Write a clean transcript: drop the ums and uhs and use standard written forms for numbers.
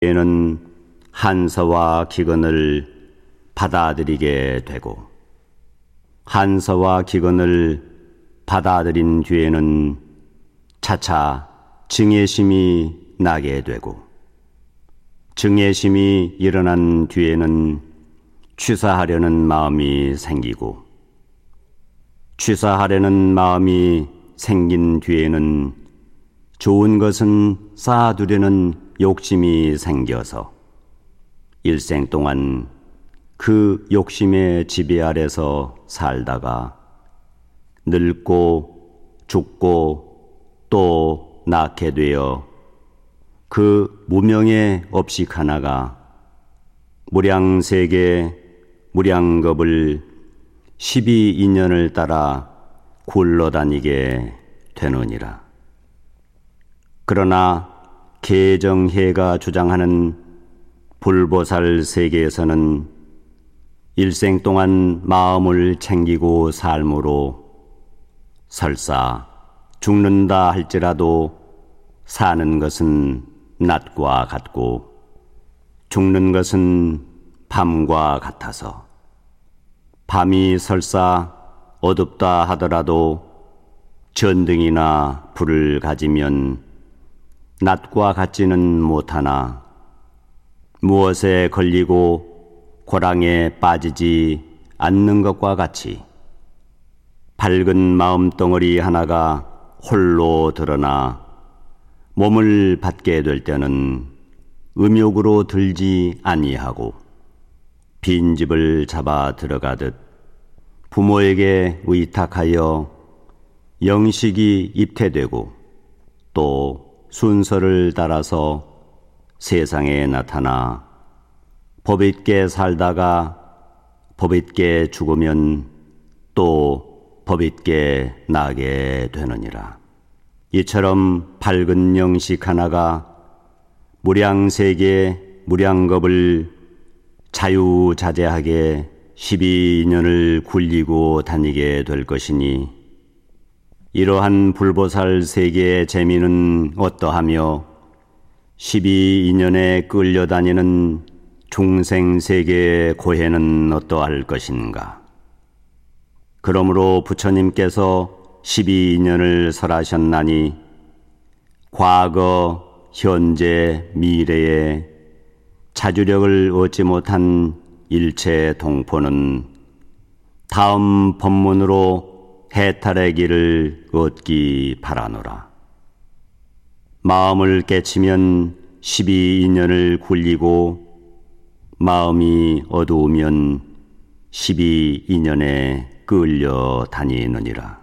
에는 한서와 기근을 받아들이게 되고, 한서와 기근을 받아들인 뒤에는 차차 증예심이 나게 되고, 증예심이 일어난 뒤에는 취사하려는 마음이 생기고, 취사하려는 마음이 생긴 뒤에는 좋은 것은 쌓아두려는 욕심이 생겨서 일생 동안 그 욕심의 지배 아래서 살다가 늙고 죽고 또 낳게 되어 그 무명의 업식 하나가 무량세계 무량겁을 12인연을 따라 굴러다니게 되느니라. 그러나 개정해가 주장하는 불보살 세계에서는 일생 동안 마음을 챙기고 삶으로 설사 죽는다 할지라도 사는 것은 낮과 같고 죽는 것은 밤과 같아서 밤이 설사 어둡다 하더라도 전등이나 불을 가지면 낮과 같지는 못하나 무엇에 걸리고 고랑에 빠지지 않는 것과 같이 밝은 마음덩어리 하나가 홀로 드러나 몸을 받게 될 때는 음욕으로 들지 아니하고 빈집을 잡아 들어가듯 부모에게 의탁하여 영식이 입퇴되고 또 순서를 따라서 세상에 나타나 법있게 살다가 법있게 죽으면 또 법있게 나게 되느니라. 이처럼 밝은 영식 하나가 무량세계 무량겁을 자유자재하게 12인연을 굴리고 다니게 될 것이니 이러한 불보살 세계의 재미는 어떠하며 12인연에 끌려다니는 중생세계의 고해는 어떠할 것인가. 그러므로 부처님께서 12인연을 설하셨나니 과거, 현재, 미래에 자주력을 얻지 못한 일체 동포는 다음 법문으로 해탈의 길을 얻기 바라노라. 마음을 깨치면 12인연을 굴리고 마음이 어두우면 12인연에 끌려 다니느니라.